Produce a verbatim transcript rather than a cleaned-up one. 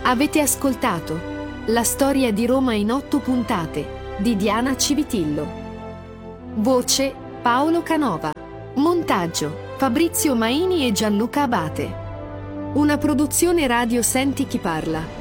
Avete ascoltato La storia di Roma in otto puntate di Diana Civitillo. Voce Paolo Canova. Montaggio Fabrizio Maini e Gianluca Abate. Una produzione radio Senti chi parla